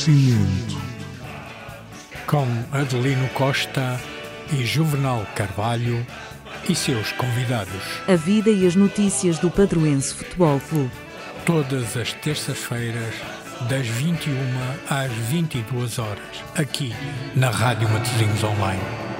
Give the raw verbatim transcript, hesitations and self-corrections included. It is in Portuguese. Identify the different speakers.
Speaker 1: Nascimento,
Speaker 2: com Adelino Costa e Juvenal Carvalho e seus convidados.
Speaker 3: A vida e as notícias do Padroense Futebol Clube.
Speaker 2: Todas as terças-feiras, das vinte e uma às vinte e duas horas, aqui na Rádio Matosinhos Online.